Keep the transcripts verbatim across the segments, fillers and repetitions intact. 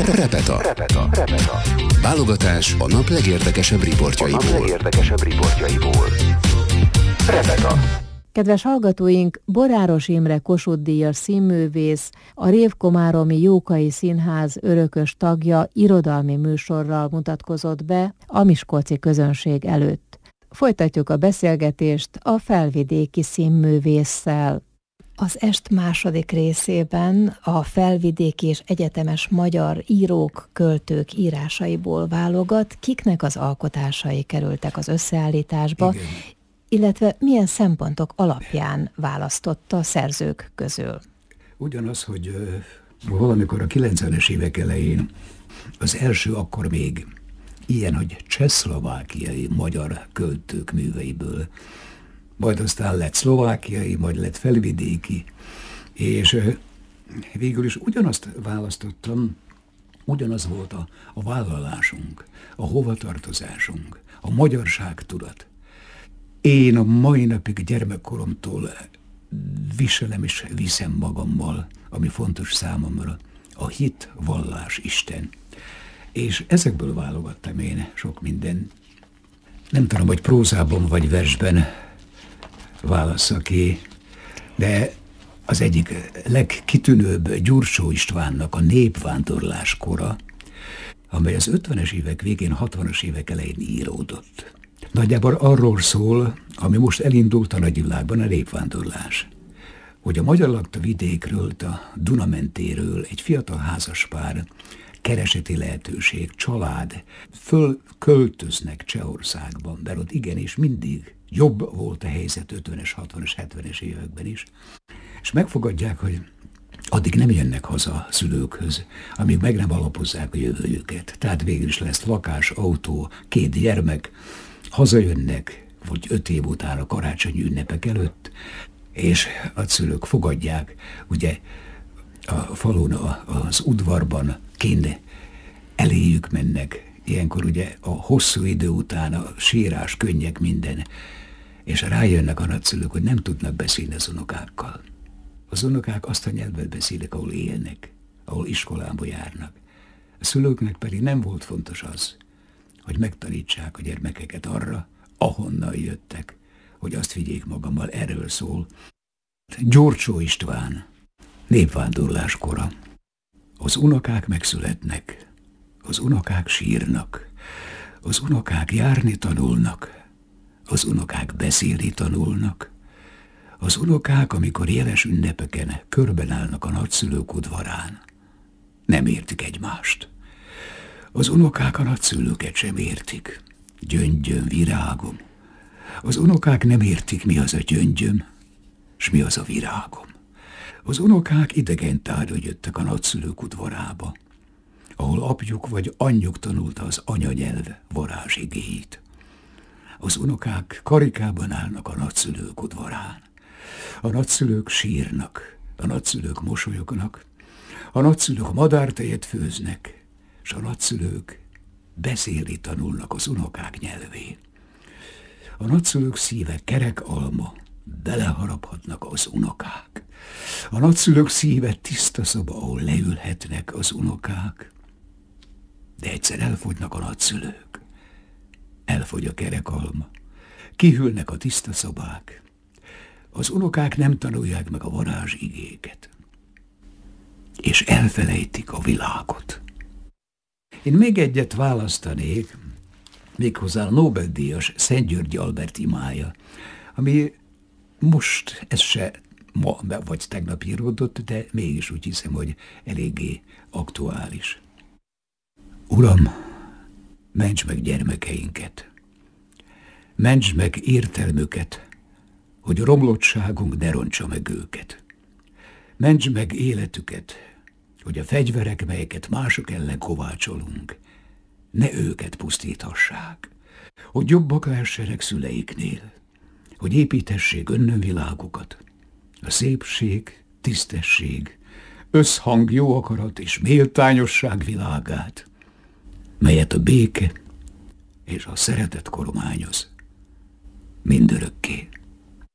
Repeta. Repeta. Repeta. Válogatás a nap legérdekesebb riportjaiból. A nap legérdekesebb riportjaiból. Repeta. Kedves hallgatóink, Boráros Imre Kossuth-díjas színművész, a Révkomáromi Jókai Színház örökös tagja irodalmi műsorral mutatkozott be a miskolci közönség előtt. Folytatjuk a beszélgetést a felvidéki színművésszel. Az est második részében a felvidéki és egyetemes magyar írók, költők írásaiból válogat, kiknek az alkotásai kerültek az összeállításba, igen, illetve milyen szempontok alapján választotta a szerzők közül. Ugyanaz, hogy uh, valamikor a kilencvenes évek elején az első akkor még ilyen, hogy csehszlovákiai magyar költők műveiből, majd aztán lett szlovákiai, majd lett felvidéki, és uh, végül is ugyanazt választottam, ugyanaz volt a, a vállalásunk, a hovatartozásunk, a magyarságtudat. Én a mai napig gyermekkoromtól viselem és viszem magammal, ami fontos számomra, a hit, vallás, Isten. És ezekből válogattam én sok minden. Nem tudom, hogy prózában vagy versben válassza ki, de az egyik legkitűnőbb Gyurcsó Istvánnak a Népvándorlás kora, amely az ötvenes évek végén, hatvanas évek elején íródott. Nagyjából arról szól, ami most elindult a nagyvilágban, a népvándorlás. Hogy a magyar lakta vidékről, a Duna mentéről egy fiatal házaspár, kereseti lehetőség, család, fölköltöznek Csehországban, mert ott igenis mindig jobb volt a helyzet ötvenes, hatvanas, hetvenes években is. És megfogadják, hogy addig nem jönnek haza a szülőkhöz, amíg meg nem alapozzák a jövőjüket. Tehát végül is lesz lakás, autó, két gyermek, hazajönnek, vagy öt év után a karácsonyi ünnepek előtt, és a szülők fogadják, ugye a falun, az udvarban kint eléjük mennek, ilyenkor ugye a hosszú idő után a sírás, könnyek, minden, és rájönnek a nagyszülők, hogy nem tudnak beszélni az unokákkal. Az unokák azt a nyelvet beszélik, ahol élnek, ahol iskolába járnak. A szülőknek pedig nem volt fontos az, hogy megtanítsák a gyermekeket arra, ahonnan jöttek, hogy azt vigyék magammal, erről szól. Gyurcsó István, Népvándorlás kora. Az unokák megszületnek, az unokák sírnak, az unokák járni tanulnak, az unokák beszélni tanulnak, az unokák, amikor jeles ünnepeken körben állnak a nagyszülők udvarán, nem értik egymást. Az unokák a nagyszülőket sem értik. Gyöngyöm, virágom. Az unokák nem értik, mi az a gyöngyöm, s mi az a virágom. Az unokák idegen tárgyra jöttek a nagyszülők udvarába, ahol apjuk vagy anyjuk tanulta az anyanyelv varázsigéit. Az unokák karikában állnak a nagyszülők udvarán. A nagyszülők sírnak, a nagyszülők mosolyognak, a nagyszülők madártejet főznek, és a nagyszülők beszélni tanulnak az unokák nyelvén. A nagyszülők szíve kerek alma, beleharaphatnak az unokák. A nagyszülők szíve tiszta szoba, ahol leülhetnek az unokák. De egyszer elfogynak a nagyszülők. Elfogy a kerek alma. Kihűlnek a tiszta szobák. Az unokák nem tanulják meg a varázsigéket. És elfelejtik a világot. Én még egyet választanék, méghozzá a Nobel-díjas Szent Györgyi Albert imája, ami most, ez se ma vagy tegnap íródott, de mégis úgy hiszem, hogy eléggé aktuális. Uram, mentsd meg gyermekeinket, mentsd meg értelmüket, hogy romlottságunk ne rontsa meg őket. Mentsd meg életüket, hogy a fegyverek, melyeket mások ellen kovácsolunk, ne őket pusztíthassák, hogy jobbak lehessenek szüleiknél, hogy építhessék önnönvilágukat, a szépség, tisztesség, összhang, jó akarat és méltányosság világát, melyet a béke és a szeretet kormányoz mindörökké.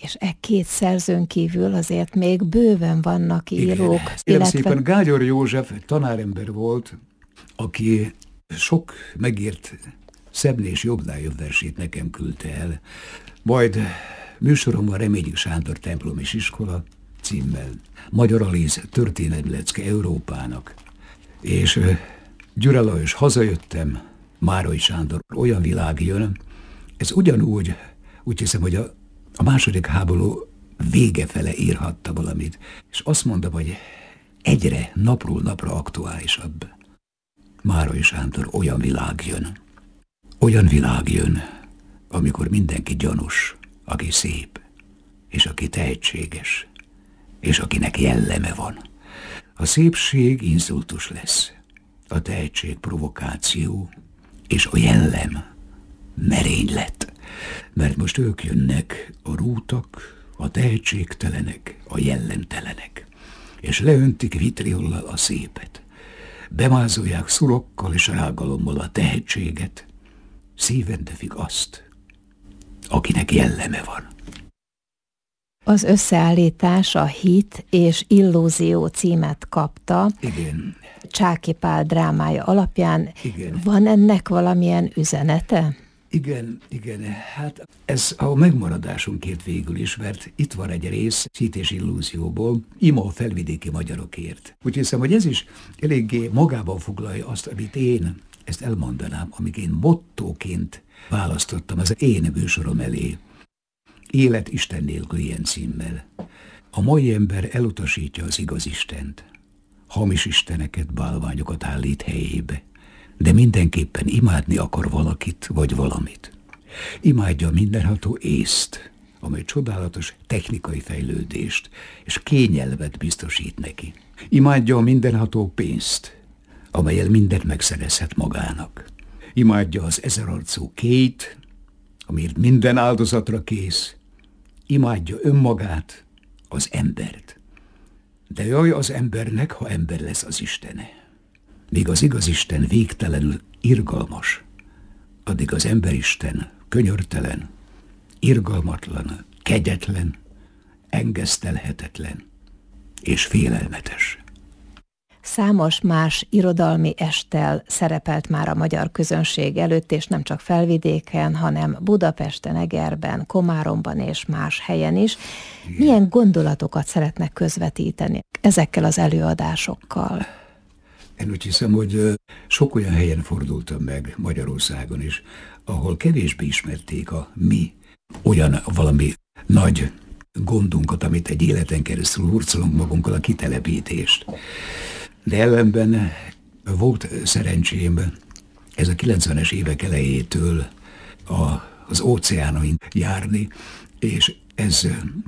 És e két szerzőn kívül azért még bőven vannak írók. Igen. Illetve... szépen Gágyor József tanárember volt, aki sok megírt Szemlés Jobbnájobb versét nekem küldte el. Majd műsoromban Reményik Sándor templom és iskola címmel. Magyar Alíz történelmi lecke Európának. És Gyüre Lajos Hazajöttem, Márai Sándor Olyan világ jön. Ez ugyanúgy, úgy hiszem, hogy a, a második háború vége fele írhatta valamit. És azt mondom, hogy egyre napról napra aktuálisabb. Márai Sándor Olyan világ jön. Olyan világ jön, amikor mindenki gyanús, aki szép, és aki tehetséges, és akinek jelleme van. A szépség inszultus lesz, a tehetség provokáció, és a jellem merénylet. Mert most ők jönnek, a rútak, a tehetségtelenek, a jellemtelenek, és leöntik vitriollal a szépet. Bemázolják szurokkal és rágalommal a tehetséget, szíven tefik azt, akinek jelleme van. Az összeállítás a Hit és Illúzió címet kapta. Igen. Csáky Pál drámája alapján. Igen. Van ennek valamilyen üzenete? Igen, igen. Hát ez a megmaradásunkért végül is, mert itt van egy rész Hit és Illúzióból, ima a felvidéki magyarokért. Úgy hiszem, hogy ez is eléggé magában foglalja azt, amit én, ezt elmondanám, amit én mottóként választottam az én műsorom elé. Élet Isten nélkül ilyen címmel. A mai ember elutasítja az igaz Istent. Hamis isteneket, bálványokat állít helyébe. De mindenképpen imádni akar valakit vagy valamit. Imádja a mindenható észt, amely csodálatos technikai fejlődést és kényelmet biztosít neki. Imádja a mindenható pénzt, amellyel mindent megszerezhet magának. Imádja az ezerarcú Kate, amiért minden áldozatra kész. Imádja önmagát, az embert. De jaj az embernek, ha ember lesz az Istene. Míg az igaz Isten végtelenül irgalmas, addig az emberisten könyörtelen, irgalmatlan, kegyetlen, engesztelhetetlen és félelmetes. Számos más irodalmi esttel szerepelt már a magyar közönség előtt, és nem csak Felvidéken, hanem Budapesten, Egerben, Komáromban és más helyen is. Igen. Milyen gondolatokat szeretnek közvetíteni ezekkel az előadásokkal? Én úgy hiszem, hogy sok olyan helyen fordultam meg Magyarországon is, ahol kevésbé ismerték a mi olyan valami nagy gondunkat, amit egy életen keresztül hurcolunk magunkkal, a kitelepítést. De ellenben volt szerencsém ez a kilencvenes évek elejétől a, az óceánon járni, és ez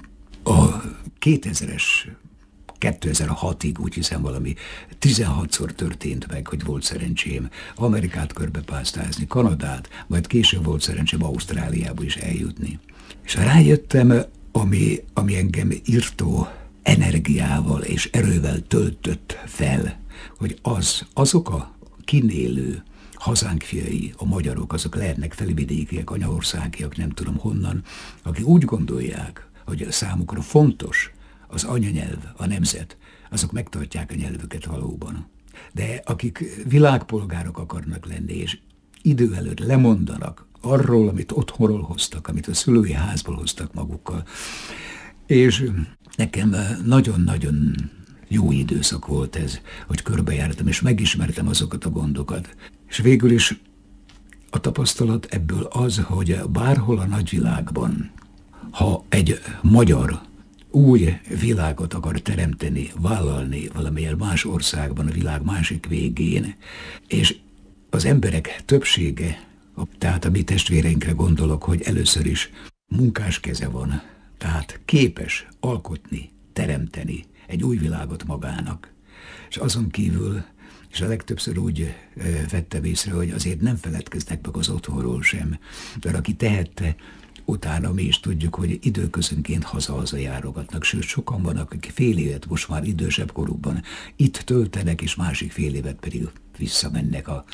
a kétezres, kétezer-hatig úgy hiszem valami tizenhatszor történt meg, hogy volt szerencsém Amerikát körbepásztázni, Kanadát, majd később volt szerencsém Ausztráliába is eljutni. És rájöttem, ami, ami engem írtó energiával és erővel töltött fel, hogy az, azok a kinélő hazánk fiai, a magyarok, azok lehetnek felvidékiek, anyaországiak, nem tudom honnan, akik úgy gondolják, hogy számukra fontos az anyanyelv, a nemzet, azok megtartják a nyelvüket valóban. De akik világpolgárok akarnak lenni, és idő előtt lemondanak arról, amit otthonról hoztak, amit a szülői házból hoztak magukkal, és nekem nagyon-nagyon jó időszak volt ez, hogy körbejártam, és megismertem azokat a gondokat. És végül is a tapasztalat ebből az, hogy bárhol a nagyvilágban, ha egy magyar új világot akar teremteni, vállalni valamilyen más országban, a világ másik végén, és az emberek többsége, tehát a mi testvéreinkre gondolok, hogy először is munkás keze van, tehát képes alkotni, teremteni egy új világot magának. És azon kívül, és a legtöbbször úgy vettem észre, hogy azért nem feledkeznek meg az otthonról sem, de aki tehette, utána mi is tudjuk, hogy időközönként haza-haza járogatnak, sőt sokan vannak, akik fél évet most már idősebb korukban itt töltenek, és másik fél évet pedig visszamennek a...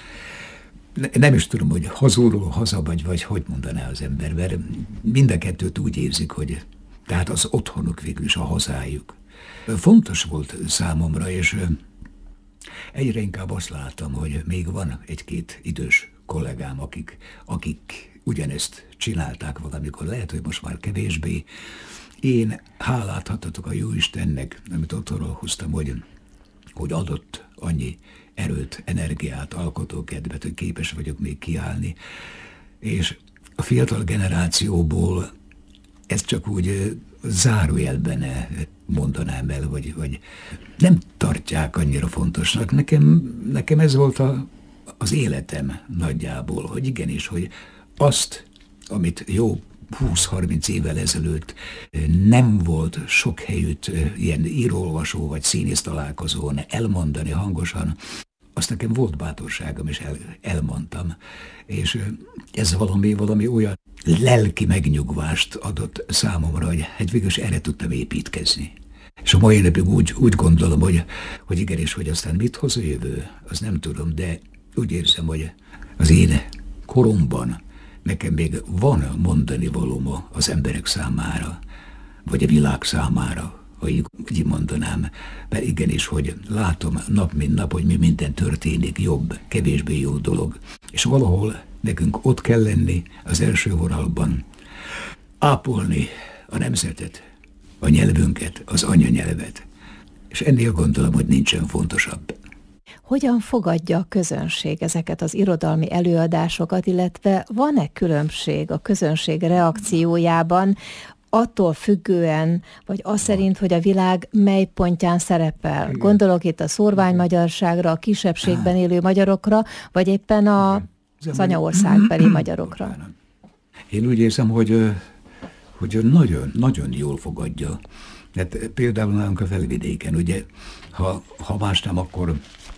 Nem is tudom, hogy hazulról haza vagy, vagy hogy mondaná az ember, mert mind a kettőt úgy érzik, hogy Tehát az otthonuk végül is a hazájuk. Fontos volt számomra, és egyre inkább azt láttam, hogy még van egy-két idős kollégám, akik, akik ugyanezt csinálták valamikor, lehet, hogy most már kevésbé. Én hálát adhatok a Jóistennek, amit otthonról hoztam, hogy, hogy adott annyi erőt, energiát, alkotókedvet, hogy képes vagyok még kiállni. És a fiatal generációból ezt csak úgy zárójelben mondanám el, vagy, vagy nem tartják annyira fontosnak. Nekem, nekem ez volt a, az életem nagyjából, hogy igenis, hogy azt, amit jó húsz-harminc évvel ezelőtt nem volt sok helyütt ilyen író-olvasó vagy színész találkozón elmondani hangosan, azt nekem volt bátorságom, és el, elmondtam. És ez valami, valami olyan lelki megnyugvást adott számomra, hogy hát végülis erre tudtam építkezni. És a mai napig úgy, úgy gondolom, hogy, hogy igenis, hogy aztán mit hoz a jövő, az nem tudom, de úgy érzem, hogy az én koromban nekem még van mondani valóm az emberek számára, vagy a világ számára, ha így, így mondanám. Mert igenis, hogy látom nap mint nap, hogy mi minden történik, jobb, kevésbé jó dolog. És valahol nekünk ott kell lenni az első vonalban, ápolni a nemzetet, a nyelvünket, az anyanyelvet. És ennél gondolom, hogy nincsen fontosabb. Hogyan fogadja a közönség ezeket az irodalmi előadásokat, illetve van-e különbség a közönség reakciójában, attól függően, vagy az szerint, hogy a világ mely pontján szerepel? Igen. Gondolok itt a szórványmagyarságra, a kisebbségben élő magyarokra, vagy éppen a, az anyaországbeli magyarokra? Én úgy érzem, hogy, hogy nagyon, nagyon jól fogadja. Hát például nálunk a Felvidéken, ugye, ha, ha más nem, akkor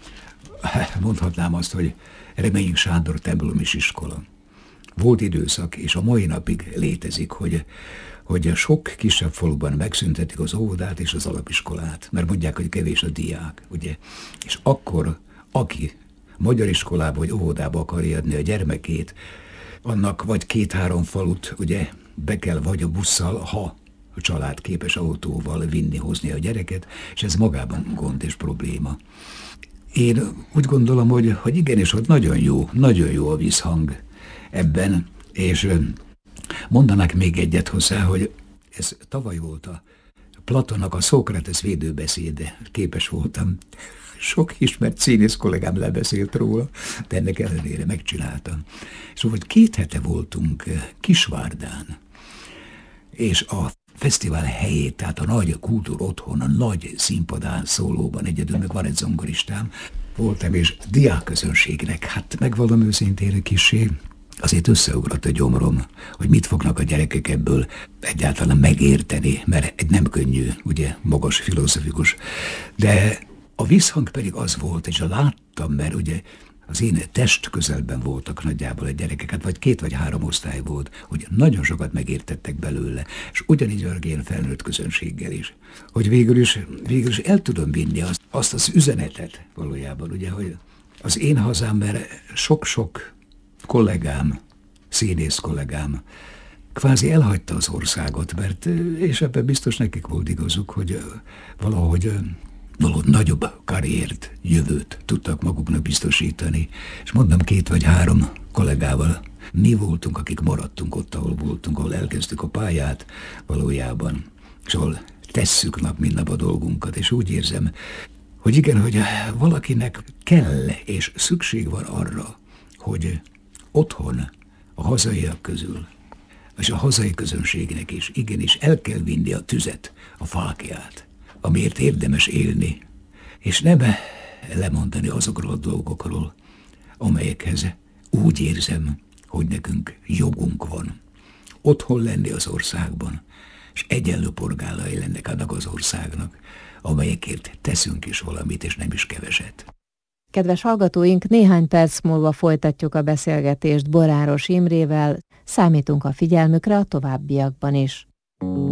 mondhatnám azt, hogy Reményik Sándor templomi iskola. Volt időszak, és a mai napig létezik, hogy, hogy sok kisebb faluban megszüntetik az óvodát és az alapiskolát, mert mondják, hogy kevés a diák, ugye? És akkor, aki magyar iskolába vagy óvodába akarja adni a gyermekét, annak vagy két-három falut, ugye, be kell vagy a busszal, ha a család képes autóval vinni, hozni a gyereket, és ez magában gond és probléma. Én úgy gondolom, hogy, hogy igenis, hogy nagyon jó, nagyon jó a visszhang ebben, és mondanak még egyet hozzá, hogy ez tavaly volt a Platonnak a Szókrates védőbeszéde, képes voltam. Sok ismert színész kollégám lebeszélt róla, de ennek ellenére megcsináltam. Szóval két hete voltunk Kisvárdán, és a fesztivál helyét, tehát a nagy kultúr otthon, a nagy színpadán szólóban, egyedül meg van egy zongoristám, voltam, és diákközönségnek, hát megvallom őszintén kissé, azért összeugrott a gyomrom, hogy mit fognak a gyerekek ebből egyáltalán megérteni, mert egy nem könnyű, ugye, magas filozófikus, de a visszhang pedig az volt, és láttam, mert ugye az én test közelben voltak nagyjából a gyerekeket, vagy két vagy három osztály volt, hogy nagyon sokat megértettek belőle, és ugyanígy a én felnőtt közönséggel is, hogy végül is, végül is el tudom vinni azt, azt az üzenetet valójában, ugye, hogy az én hazám, mert sok-sok kollégám, színész kollégám kvázi elhagyta az országot, mert, és ebben biztos nekik volt igazuk, hogy valahogy valahogy nagyobb karriert, jövőt tudtak maguknak biztosítani. És mondom, két vagy három kollégával mi voltunk, akik maradtunk ott, ahol voltunk, ahol elkezdtük a pályát valójában, és ahol tesszük nap, mint nap a dolgunkat, és úgy érzem, hogy igen, hogy valakinek kell és szükség van arra, hogy otthon, a hazaiak közül, és a hazai közönségnek is igenis el kell vinni a tüzet, a fáklyát, amiért érdemes élni, és nem lemondani azokról a dolgokról, amelyekhez úgy érzem, hogy nekünk jogunk van. Otthon lenni az országban, és egyenlő polgárai lennek annak az országnak, amelyekért teszünk is valamit, és nem is keveset. Kedves hallgatóink, néhány perc múlva folytatjuk a beszélgetést Boráros Imrével, számítunk a figyelmükre a továbbiakban is.